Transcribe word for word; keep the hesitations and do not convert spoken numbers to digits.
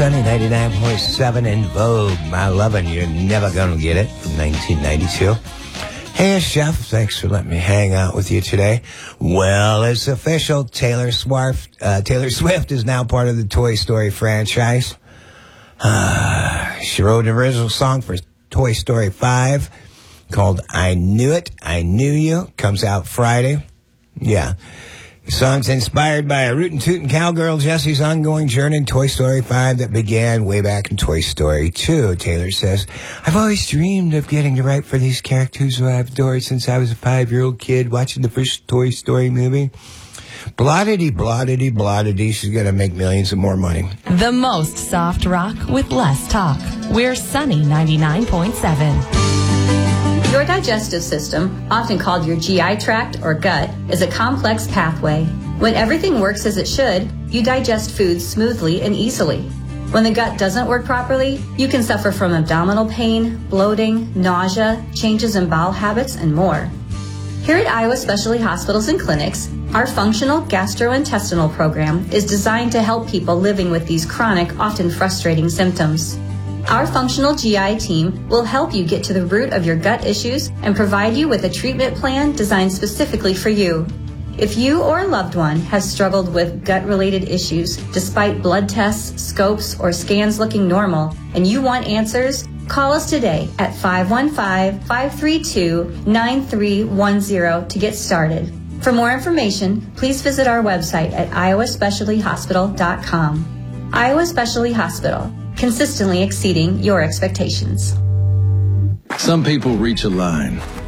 Sunny ninety-nine point seven in Vogue. My lovin', you're never gonna get it, from nineteen ninety-two. Hey, Chef, thanks for letting me hang out with you today. Well, it's official. Taylor Swift, uh, Taylor Swift is now part of the Toy Story franchise. Uh, she wrote an original song for Toy Story five called I Knew It, I Knew You. Comes out Friday. Yeah. The song's inspired by a rootin' tootin' cowgirl Jessie's ongoing journey in Toy Story five that began way back in Toy Story two. Taylor says, I've always dreamed of getting to write for these characters who I've adored since I was a five-year-old kid watching the first Toy Story movie. Blottity, blottity, blottity. She's going to make millions and more money. The most soft rock with less talk. We're Sunny ninety-nine point seven. Your digestive system, often called your G I tract or gut, is a complex pathway. When everything works as it should, you digest foods smoothly and easily. When the gut doesn't work properly, you can suffer from abdominal pain, bloating, nausea, changes in bowel habits, and more. Here at Iowa Specialty Hospitals and Clinics, our functional gastrointestinal program is designed to help people living with these chronic, often frustrating symptoms. Our functional G I team will help you get to the root of your gut issues and provide you with a treatment plan designed specifically for you. If you or a loved one has struggled with gut-related issues despite blood tests, scopes, or scans looking normal, and you want answers, call us today at five one five, five three two, nine three one zero to get started. For more information, please visit our website at iowa specialty hospital dot com. Iowa Specialty Hospital, consistently exceeding your expectations. Some people reach a line